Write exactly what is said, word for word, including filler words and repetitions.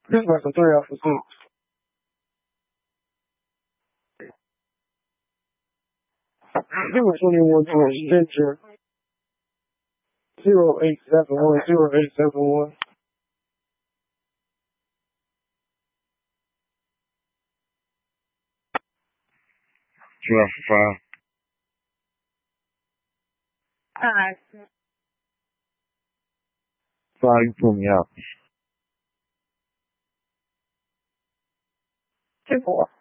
六百个对啊，不是。六百说你我我认知。Zero eight seven one zero eight seven one. Twelve five. Alright. Five, you pull me out. Two four.